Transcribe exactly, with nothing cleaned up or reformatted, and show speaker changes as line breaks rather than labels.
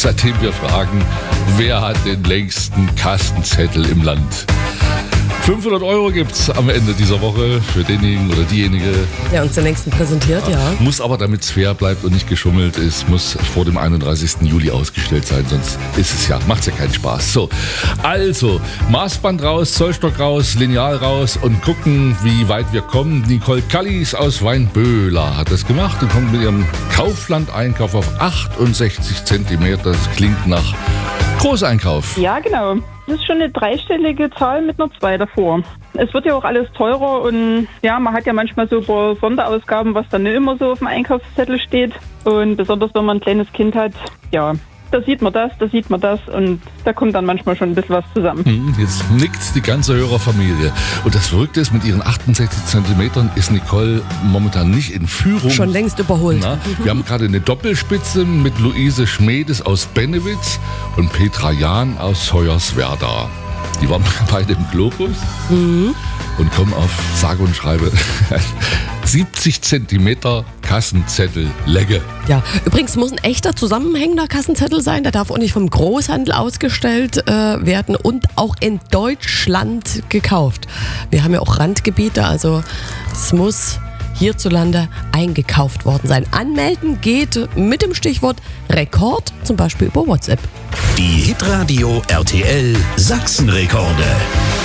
seitdem wir fragen, wer hat den längsten Kassenzettel im Land? fünfhundert Euro gibt's am Ende dieser Woche für denjenigen oder diejenige.
Der uns den längsten präsentiert, ja. ja.
Muss aber, damit es fair bleibt und nicht geschummelt ist, muss vor dem einunddreißigsten Juli ausgestellt sein, sonst ist es ja, macht's ja keinen Spaß. So, also Maßband raus, Zollstock raus, Lineal raus und gucken, wie weit wir kommen. Nicole Kallis aus Weinböhler hat das gemacht und kommt mit ihrem Kaufland-Einkauf auf achtundsechzig Zentimeter. Das klingt nach Großeinkauf.
Ja, genau. Das ist schon eine dreistellige Zahl mit einer zwei davor. Es wird ja auch alles teurer und ja, man hat ja manchmal so ein paar Sonderausgaben, was dann nicht immer so auf dem Einkaufszettel steht. Und besonders wenn man ein kleines Kind hat, ja, da sieht man das, da sieht man das und da kommt dann manchmal schon ein bisschen was zusammen.
Jetzt nickt die ganze Hörerfamilie. Und das Verrückte ist, mit ihren achtundsechzig Zentimetern ist Nicole momentan nicht in Führung.
Schon längst überholt.
Na, wir haben gerade eine Doppelspitze mit Luise Schmedes aus Bennewitz und Petra Jahn aus Hoyerswerda. Die waren beide im Globus mhm. und kommen auf sage und schreibe siebzig Zentimeter Kassenzettellänge.
Ja, übrigens muss ein echter zusammenhängender Kassenzettel sein. Der darf auch nicht vom Großhandel ausgestellt äh, werden und auch in Deutschland gekauft. Wir haben ja auch Randgebiete, also es muss hierzulande eingekauft worden sein. Anmelden geht mit dem Stichwort Rekord, zum Beispiel über WhatsApp.
Die Hitradio R T L Sachsenrekorde.